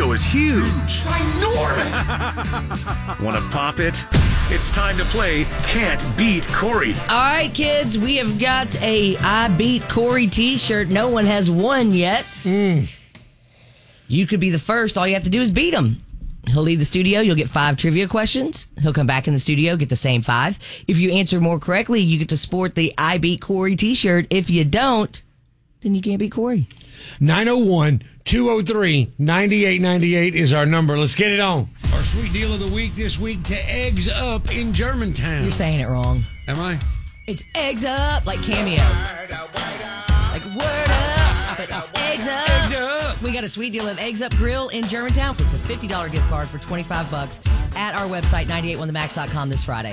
studio is huge. Enormous! Want to pop it? It's time to play Can't Beat Corey. All right, kids, we have got a I Beat Corey t-shirt. No one has won yet. You could be the first. All you have to do is beat him. He'll leave the studio. You'll get 5 trivia questions. He'll come back in the studio, get the same 5. If you answer more correctly, you get to sport the I Beat Corey t-shirt. If you don't, then you can't beat Corey. 901-203-9898 is our number. Let's get it on. Our sweet deal of the week this week to Eggs Up in Germantown. You're saying it wrong. Am I? It's Eggs Up, like Cameo. Like word up, but Eggs Up. Eggs Up. We got a sweet deal at Eggs Up Grill in Germantown. It's a $50 gift card for $25 at our website, 981themax.com this Friday.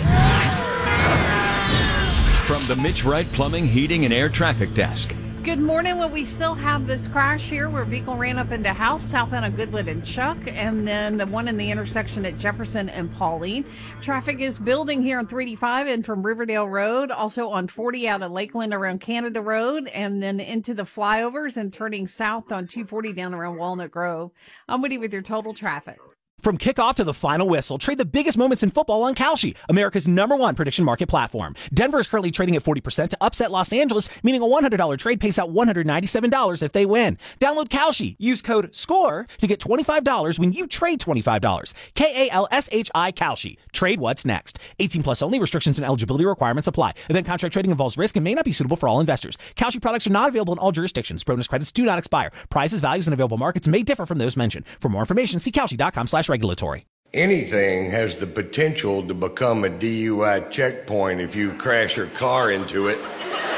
From the Mitch Wright Plumbing, Heating, and Air Traffic Desk. Good morning. Well, we still have this crash here where a vehicle ran up into house southbound of Goodland and Chuck, and then the one in the intersection at Jefferson and Pauline. Traffic is building here on 385 and from Riverdale Road, also on 40 out of Lakeland around Canada Road, and then into the flyovers and turning south on 240 down around Walnut Grove. I'm Woody with your total traffic. From kickoff to the final whistle, trade the biggest moments in football on Kalshi, America's #1 prediction market platform. Denver is currently trading at 40% to upset Los Angeles, meaning a $100 trade pays out $197 if they win. Download Kalshi. Use code SCORE to get $25 when you trade $25. KALSHI Kalshi. Trade what's next. 18 plus only. Restrictions and eligibility requirements apply. Event contract trading involves risk and may not be suitable for all investors. Kalshi products are not available in all jurisdictions. Bonus credits do not expire. Prices, values, and available markets may differ from those mentioned. For more information, see Kalshi.com/regulatory. Anything has the potential to become a DUI checkpoint if you crash your car into it.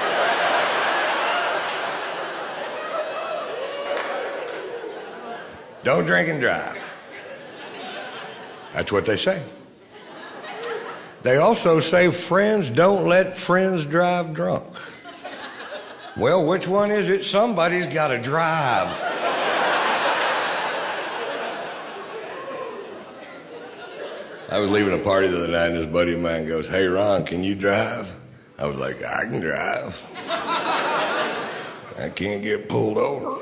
Don't drink and drive. That's what they say. They also say friends don't let friends drive drunk. Well, which one is it? Somebody's got to drive. I was leaving a party the other night, and this buddy of mine goes, "Hey, Ron, can you drive?" I was like, "I can drive. I can't get pulled over."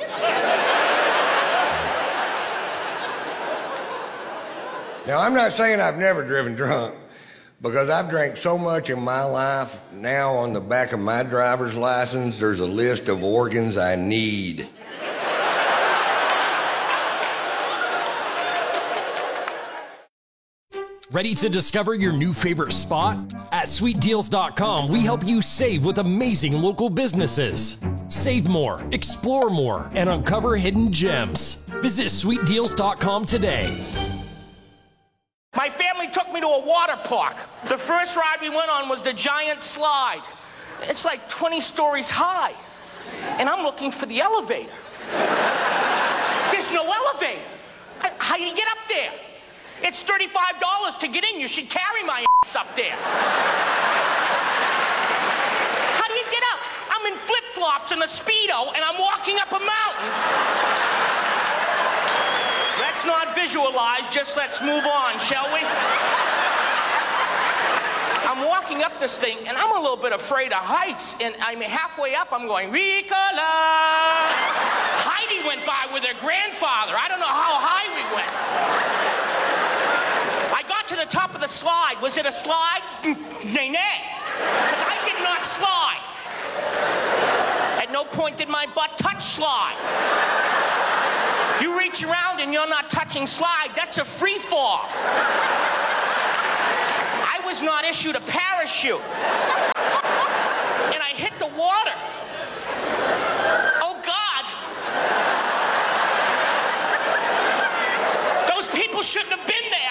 Now, I'm not saying I've never driven drunk, because I've drank so much in my life. Now, on the back of my driver's license, there's a list of organs I need. Ready to discover your new favorite spot? At SweetDeals.com, we help you save with amazing local businesses. Save more, explore more, and uncover hidden gems. Visit SweetDeals.com today. My family took me to a water park. The first ride we went on was the giant slide. It's like 20 stories high. And I'm looking for the elevator. There's no elevator. How do you get up there? It's $35 to get in. You should carry my ass up there. How do you get up? I'm in flip-flops and a Speedo, and I'm walking up a mountain. Let's not visualize, just let's move on, shall we? I'm walking up this thing, and I'm a little bit afraid of heights, and I'm halfway up, I'm going, Ricola! Heidi went by with her grandfather. I don't know how high we went. I got to the top of the slide. Was it a slide? Nay, nay. Because I did not slide. At no point did my butt touch slide. You reach around and you're not touching slide. That's a free fall. I was not issued a parachute. And I hit the water. Oh, God. Those people shouldn't have been there.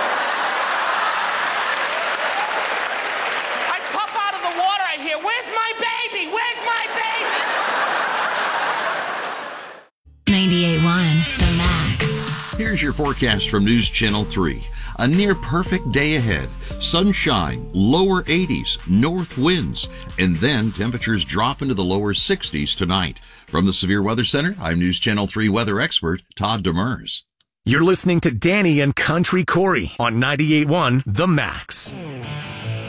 I pop out of the water, I hear, "Where's my baby? Where's my baby?" 98.1 The Max. Here's your forecast from News Channel 3. A near-perfect day ahead. Sunshine, lower 80s, north winds, and then temperatures drop into the lower 60s tonight. From the Severe Weather Center, I'm News Channel 3 weather expert Todd Demers. You're listening to Danny and Country Corey on 98.1 The Max.